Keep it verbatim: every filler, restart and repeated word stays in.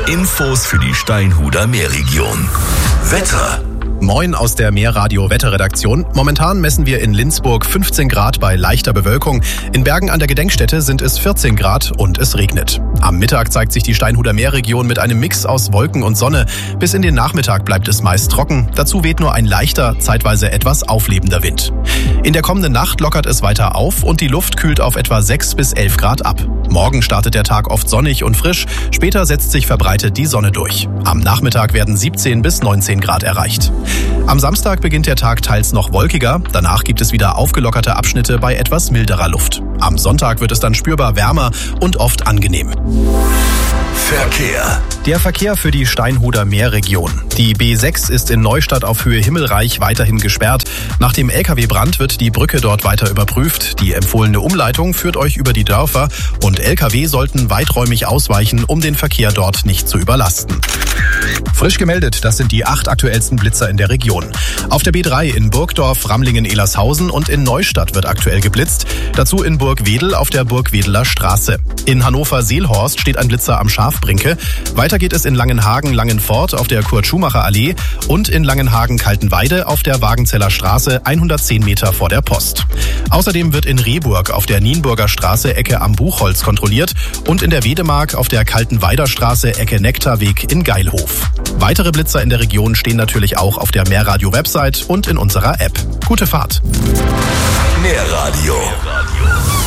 Infos für die Steinhuder Meerregion. Wetter. Moin aus der Meerradio-Wetterredaktion. Momentan messen wir in Lindsburg fünfzehn Grad bei leichter Bewölkung. In Bergen an der Gedenkstätte sind es vierzehn Grad und es regnet. Am Mittag zeigt sich die Steinhuder Meerregion mit einem Mix aus Wolken und Sonne. Bis in den Nachmittag bleibt es meist trocken. Dazu weht nur ein leichter, zeitweise etwas auflebender Wind. In der kommenden Nacht lockert es weiter auf und die Luft kühlt auf etwa sechs bis elf Grad ab. Morgen startet der Tag oft sonnig und frisch. Später setzt sich verbreitet die Sonne durch. Am Nachmittag werden siebzehn bis neunzehn Grad erreicht. Am Samstag beginnt der Tag teils noch wolkiger. Danach gibt es wieder aufgelockerte Abschnitte bei etwas milderer Luft. Am Sonntag wird es dann spürbar wärmer und oft angenehm. Verkehr. Der Verkehr für die Steinhuder Meerregion. Die B sechs ist in Neustadt auf Höhe Himmelreich weiterhin gesperrt. Nach dem L K W-Brand wird die Brücke dort weiter überprüft. Die empfohlene Umleitung führt euch über die Dörfer und L K W sollten weiträumig ausweichen, um den Verkehr dort nicht zu überlasten. Frisch gemeldet, das sind die acht aktuellsten Blitzer in der Region. Auf der B drei in Burgdorf, Ramlingen-Elershausen und in Neustadt wird aktuell geblitzt. Dazu in Burgwedel auf der Burgwedeler Straße. In Hannover-Seelhorst steht ein Blitzer am Schafbrinke. Weiter geht es in Langenhagen-Langenfort auf der Kurt-Schumacher-Allee und in Langenhagen-Kaltenweide auf der Wagenzeller Straße hundertzehn Meter vor der Post. Außerdem wird in Rehburg auf der Nienburger Straße Ecke am Buchholz kontrolliert und in der Wedemark auf der Kaltenweider Straße Ecke Nektarweg in Geilhof. Weitere Blitzer in der Region stehen natürlich auch auf der Meerradio-Website und in unserer App. Gute Fahrt! Meerradio.